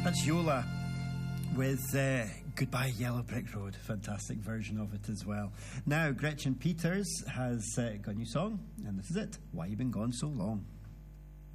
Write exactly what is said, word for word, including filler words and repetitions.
That's Yola with uh, Goodbye Yellow Brick Road. Fantastic version of it as well. Now, Gretchen Peters has uh, got a new song, and this is it, Why You Been Gone So Long.